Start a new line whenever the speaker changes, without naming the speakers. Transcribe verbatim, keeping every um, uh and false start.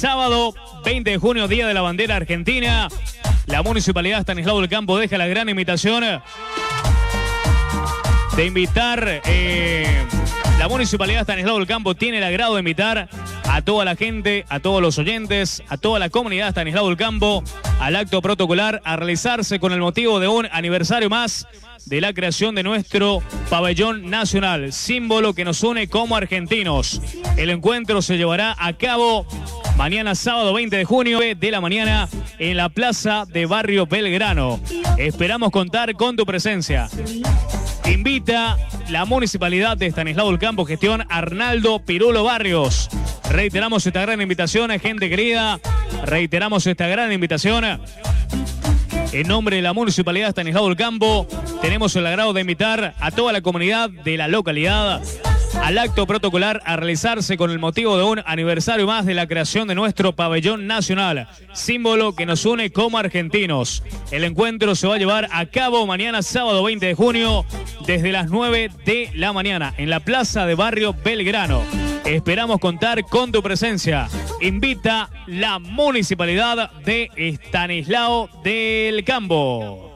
sábado veinte de junio, Día de la Bandera Argentina. La Municipalidad Estanislao del Campo deja la gran invitación de invitar... Eh, la Municipalidad Estanislao del Campo tiene el agrado de invitar a toda la gente, a todos los oyentes, a toda la comunidad Estanislao del Campo al acto protocolar a realizarse con el motivo de un aniversario más de la creación de nuestro pabellón nacional, símbolo que nos une como argentinos. El encuentro se llevará a cabo mañana sábado veinte de junio de la mañana en la plaza de Barrio Belgrano. Esperamos contar con tu presencia. Invita la Municipalidad de Estanislao del Campo, gestión Arnaldo Pirulo Barrios. Reiteramos esta gran invitación, gente querida. Reiteramos esta gran invitación. En nombre de la Municipalidad de Estanislao del Campo, tenemos el agrado de invitar a toda la comunidad de la localidad al acto protocolar a realizarse con el motivo de un aniversario más de la creación de nuestro pabellón nacional, símbolo que nos une como argentinos. El encuentro se va a llevar a cabo mañana sábado veinte de junio desde las nueve de la mañana en la plaza de Barrio Belgrano. Esperamos contar con tu presencia. Invita la Municipalidad de Estanislao del Campo.